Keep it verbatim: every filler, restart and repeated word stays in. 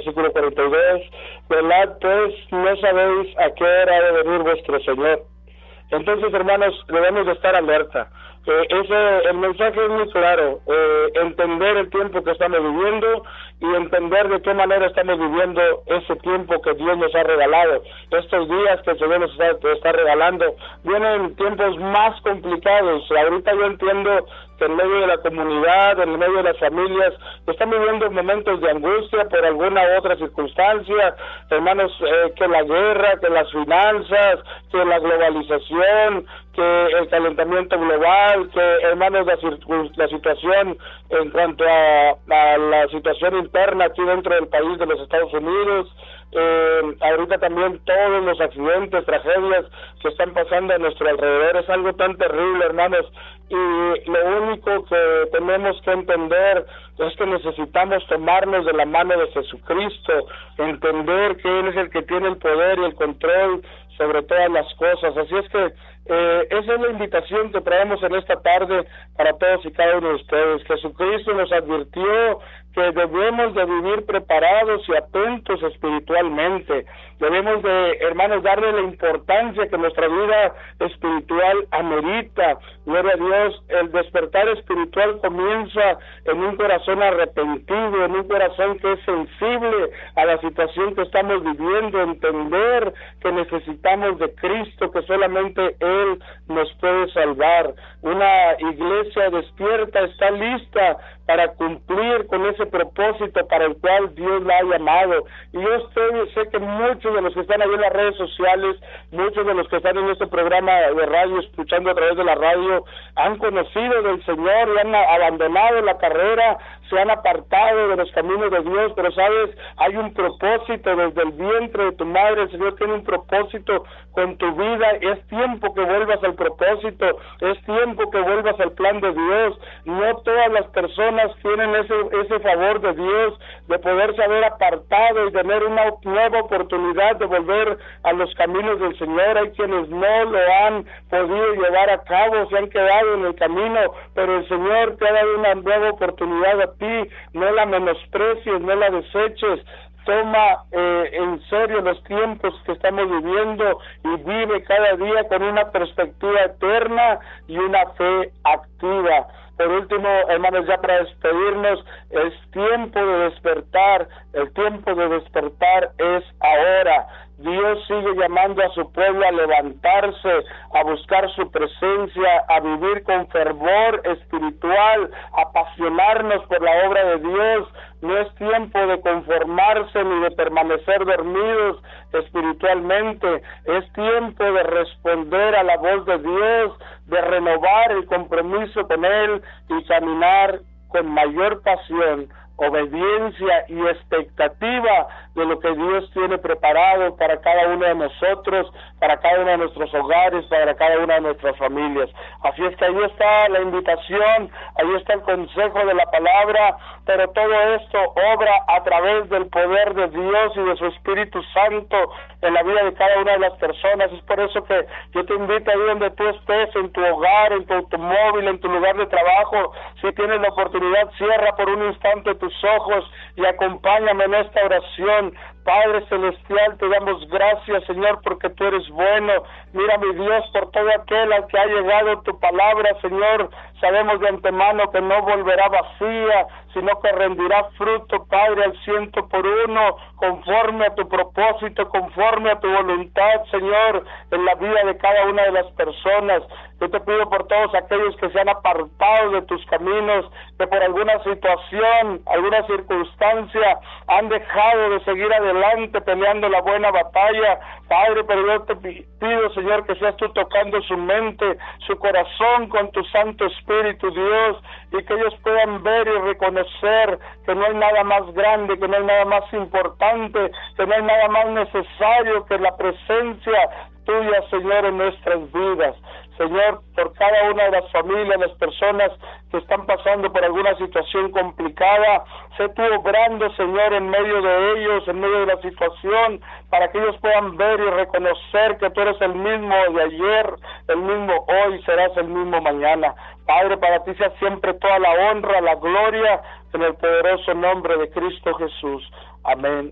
versículo cuarenta y dos, velad pues, no sabéis a qué hora ha de venir vuestro Señor. Entonces, hermanos, debemos de estar alerta. Eh, ese, el mensaje es muy claro, eh, entender el tiempo que estamos viviendo y entender de qué manera estamos viviendo ese tiempo que Dios nos ha regalado. Estos días que el Señor nos está, está regalando, vienen tiempos más complicados. Ahorita yo entiendo que en medio de la comunidad, en medio de las familias, están viviendo momentos de angustia por alguna u otra circunstancia, hermanos, eh, que la guerra, que las finanzas, que la globalización, que el calentamiento global, que hermanos la, la situación en cuanto a, a la situación interna aquí dentro del país de los Estados Unidos, eh, ahorita también todos los accidentes, tragedias que están pasando a nuestro alrededor, es algo tan terrible, hermanos, y lo único que tenemos que entender es que necesitamos tomarnos de la mano de Jesucristo, entender que Él es el que tiene el poder y el control sobre todas las cosas. Así es que eh, esa es la invitación que traemos en esta tarde para todos y cada uno de ustedes. Jesucristo nos advirtió que debemos de vivir preparados y atentos espiritualmente. Debemos de, hermanos, darle la importancia que nuestra vida espiritual amerita. Gloria a Dios, el despertar espiritual comienza en un corazón arrepentido, en un corazón que es sensible a la situación que estamos viviendo, entender que necesitamos de Cristo, que solamente Él nos puede salvar. Una iglesia despierta está lista para cumplir con ese propósito para el cual Dios la ha llamado. Y yo estoy, sé que muchos de los que están ahí en las redes sociales, muchos de los que están en este programa de radio, escuchando a través de la radio, han conocido del Señor y han abandonado la carrera, se han apartado de los caminos de Dios, pero sabes, hay un propósito desde el vientre de tu madre. El Señor tiene un propósito con tu vida. Es tiempo que vuelvas al propósito, es tiempo que vuelvas al plan de Dios. No todas las personas tienen ese, ese favor de Dios de poderse haber apartado y tener una nueva oportunidad de volver a los caminos del Señor. Hay quienes no lo han podido llevar a cabo, se han quedado en el camino, pero el Señor te ha dado una nueva oportunidad a ti. No la menosprecies, no la deseches. Toma eh, en serio los tiempos que estamos viviendo y vive cada día con una perspectiva eterna y una fe activa. Por último, hermanos, ya para despedirnos, es tiempo de despertar. El tiempo de despertar es ahora. Dios sigue llamando a su pueblo a levantarse, a buscar su presencia, a vivir con fervor espiritual, a apasionarnos por la obra de Dios. No es tiempo de conformarse ni de permanecer dormidos espiritualmente. Es tiempo de responder a la voz de Dios, de renovar el compromiso con Él y caminar con mayor pasión, obediencia y expectativa de lo que Dios tiene preparado para cada uno de nosotros, para cada uno de nuestros hogares, para cada una de nuestras familias. Así es que ahí está la invitación, ahí está el consejo de la palabra, pero todo esto obra a través del poder de Dios y de su Espíritu Santo en la vida de cada una de las personas. Es por eso que yo te invito ahí donde tú estés, en tu hogar, en tu automóvil, en tu lugar de trabajo. Si tienes la oportunidad, cierra por un instante tus ojos y acompáñame en esta oración. Padre Celestial, te damos gracias, Señor, porque tú eres bueno. Mira, mi Dios, por todo aquel al que ha llegado tu palabra, Señor, sabemos de antemano que no volverá vacía, sino que rendirá fruto, Padre, al ciento por uno, conforme a tu propósito, conforme a tu voluntad, Señor, en la vida de cada una de las personas. Yo te pido por todos aquellos que se han apartado de tus caminos, que por alguna situación, alguna circunstancia, han dejado de seguir adelante peleando la buena batalla. Padre, pero yo te pido, Señor, que seas tú tocando su mente, su corazón con tu Santo Espíritu, Dios, y que ellos puedan ver y reconocer que no hay nada más grande, que no hay nada más importante, que no hay nada más necesario que la presencia tuya, Señor, en nuestras vidas. Señor, por cada una de las familias, las personas que están pasando por alguna situación complicada, sé tú obrando, Señor, en medio de ellos, en medio de la situación, para que ellos puedan ver y reconocer que tú eres el mismo de ayer, el mismo hoy, serás el mismo mañana. Padre, para ti sea siempre toda la honra, la gloria, en el poderoso nombre de Cristo Jesús. Amén.